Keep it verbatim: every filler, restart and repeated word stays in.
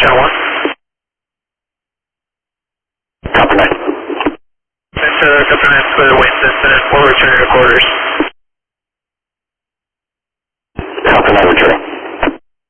channel one. Copper nine. Center, Copper nine, clear wind incident, we'll return your quarters.